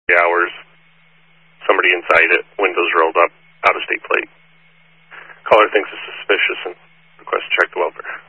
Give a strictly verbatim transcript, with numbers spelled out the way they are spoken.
hours, somebody inside it, windows rolled up, out-of-state plate. Caller thinks it's suspicious and requests to check the welfare.